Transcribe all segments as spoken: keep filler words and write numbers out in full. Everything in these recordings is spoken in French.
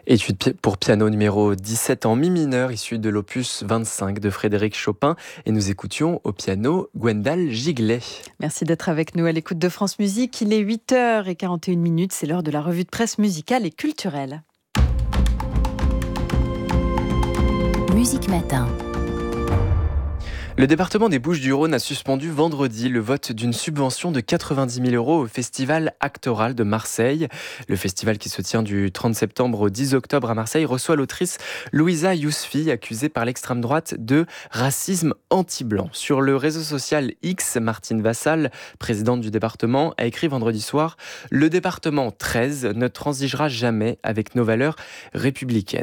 Étude pi- pour piano numéro dix-sept en mi mineur, issue de l'opus vingt-cinq de Frédéric Chopin. Et nous écoutions au piano Gwendal Giglet. Merci d'être avec nous à l'écoute de France Musique. Il est huit heures quarante et une minutes, c'est l'heure de la revue de presse musicale et culturelle. Musique Matin. Le département des Bouches-du-Rhône a suspendu vendredi le vote d'une subvention de quatre-vingt-dix mille euros au Festival Actoral de Marseille. Le festival qui se tient du trente septembre au dix octobre à Marseille reçoit l'autrice Louisa Yousfi, accusée par l'extrême droite de racisme anti-blanc. Sur le réseau social X, Martine Vassal, présidente du département, a écrit vendredi soir « Le département treize ne transigera jamais avec nos valeurs républicaines ».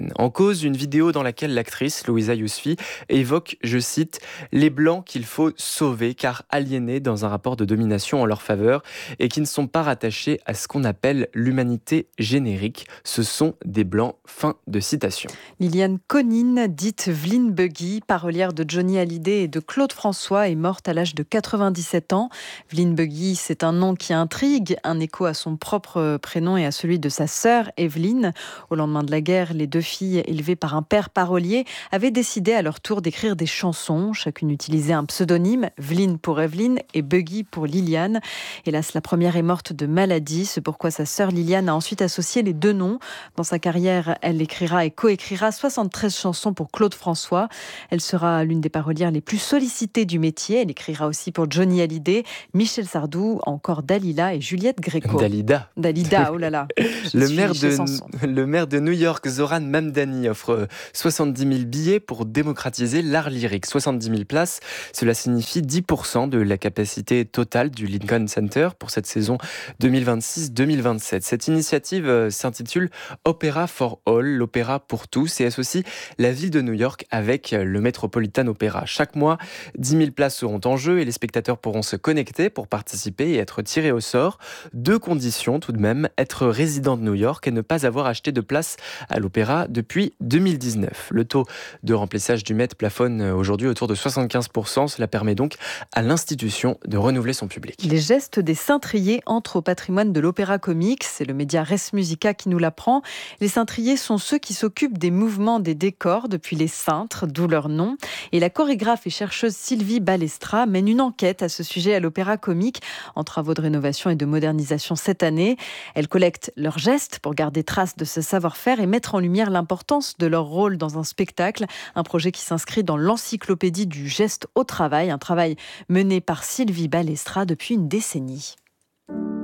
En cause, une vidéo dans laquelle l'actrice Louisa Yousfi évoque, je cite, « les blancs qu'il faut sauver car aliénés dans un rapport de domination en leur faveur et qui ne sont pas rattachés à ce qu'on appelle l'humanité générique. Ce sont des blancs. » Fin de citation. Liliane Conine, dite Vline Buggy, parolière de Johnny Hallyday et de Claude François, est morte à l'âge de quatre-vingt-dix-sept ans. Vline Buggy, c'est un nom qui intrigue, un écho à son propre prénom et à celui de sa sœur Evelyne. Au lendemain de la guerre, les deux filles, élevées par un père parolier, avaient décidé à leur tour d'écrire des chansons. Chacune utilisait un pseudonyme, Vline pour Evelyne et Buggy pour Liliane. Hélas, la première est morte de maladie, c'est pourquoi sa sœur Liliane a ensuite associé les deux noms. Dans sa carrière, elle écrira et coécrira soixante-treize chansons pour Claude François. Elle sera l'une des parolières les plus sollicitées du métier. Elle écrira aussi pour Johnny Hallyday, Michel Sardou, encore Dalila et Juliette Gréco. Dalida. Dalida, oh là là. Le maire, de, le maire de New York, Zoran Mamdani, offre soixante-dix mille billets pour démocratiser l'art lyrique. soixante-dix mille places, cela signifie dix pour cent de la capacité totale du Lincoln Center pour cette saison deux mille vingt-six deux mille vingt-sept. Cette initiative s'intitule Opera for All, l'opéra pour tous, et associe la ville de New York avec le Metropolitan Opera. Chaque mois, dix mille places seront en jeu et les spectateurs pourront se connecter pour participer et être tirés au sort. Deux conditions tout de même, être résident de New York et ne pas avoir acheté de place à l'opéra depuis deux mille dix-neuf. Le taux de remplissage du Met plafonne aujourd'hui autour de soixante-quinze pour cent. Cela permet donc à l'institution de renouveler son public. Les gestes des cintriers entrent au patrimoine de l'opéra comique. C'est le média Res Musica qui nous l'apprend. Les cintriers sont ceux qui s'occupent des mouvements des décors depuis les cintres, d'où leur nom. Et la chorégraphe et chercheuse Sylvie Balestra mène une enquête à ce sujet à l'opéra comique en travaux de rénovation et de modernisation cette année. Elle collecte leurs gestes pour garder trace de ce savoir-faire et mettre en lumière l'importance de leur rôle dans un spectacle. Un projet qui s'inscrit dans l'encyclopédie du geste au travail, un travail mené par Sylvie Balestra depuis une décennie.